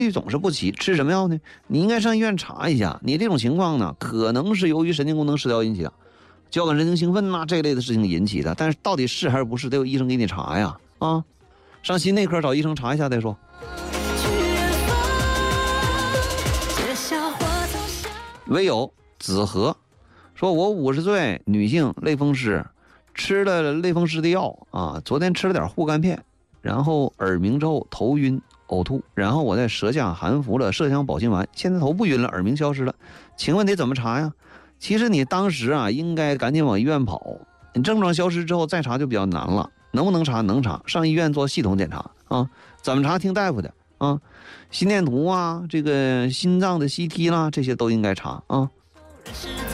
率总是不齐，吃什么药呢？你应该上医院查一下，你这种情况呢，可能是由于神经功能失调引起的，交感神经兴奋呐这类的事情引起的。但是到底是还是不是，得有医生给你查呀。啊，上心内科找医生查一下再说。唯有子和说，我50岁女性类风湿，吃了类风湿的药啊，昨天吃了点护肝片，然后耳鸣之后头晕呕吐，然后我在舌下含服了麝香保心丸，现在头不晕了，耳鸣消失了。请问得怎么查呀？其实你当时啊应该赶紧往医院跑，你症状消失之后再查就比较难了。能不能查？能查，上医院做系统检查啊。怎么查？听大夫的啊。心电图啊，这个心脏的 CT 啦，这些都应该查啊。